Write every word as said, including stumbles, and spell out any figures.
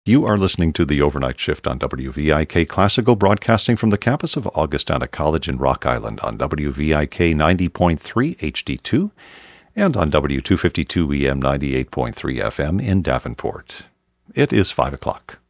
You are listening to the Overnight Shift on W V I K Classical, broadcasting from the campus of Augustana College in Rock Island on W V I K ninety point three H D two and on W two fifty-two E M ninety-eight point three F M in Davenport. It is five o'clock.